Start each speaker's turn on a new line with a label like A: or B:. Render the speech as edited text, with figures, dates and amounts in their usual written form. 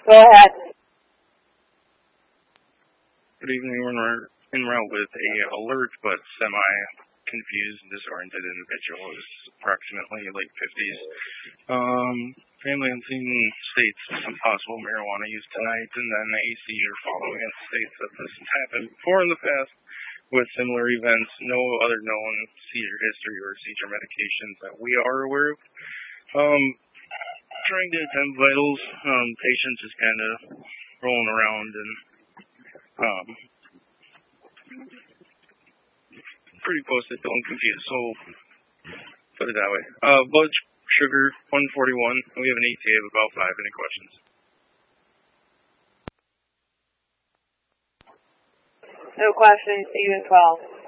A: Go ahead.
B: Good evening. We're en route with a alert but semi-confused, disoriented individual who's approximately late 50s. Family on scene states some possible marijuana use tonight, and then the seizure following it states that this has happened before in the past with similar events. No other known seizure history or seizure medications that we are aware of. Trying to attend vitals. Patient just kind of rolling around and pretty close to feeling confused, so put it that way. Blood sugar 141. We have an ETA of about 5. Any questions?
A: No questions. See you at 12.